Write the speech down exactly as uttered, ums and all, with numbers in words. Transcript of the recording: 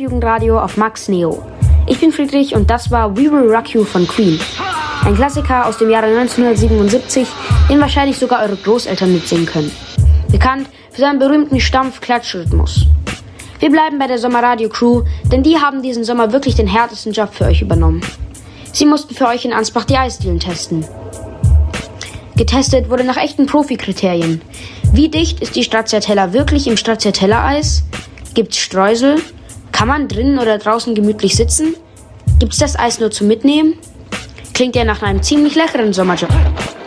Jugendradio auf Max Neo. Ich bin Friedrich und das war We Will Rock You von Queen. Ein Klassiker aus dem Jahre neunzehnhundertsiebenundsiebzig, den wahrscheinlich sogar eure Großeltern mitsingen können. Bekannt für seinen berühmten Stampf-Klatsch-Rhythmus. Wir bleiben bei der Sommerradio-Crew, denn die haben diesen Sommer wirklich den härtesten Job für euch übernommen. Sie mussten für euch in Ansbach die Eisdielen testen. Getestet wurde nach echten Profi-Kriterien. Wie dicht ist die Stracciatella wirklich im Stracciatella-Eis? Gibt's Streusel? Kann man drinnen oder draußen gemütlich sitzen? Gibt's das Eis nur zum Mitnehmen? Klingt ja nach einem ziemlich leckeren Sommerjob.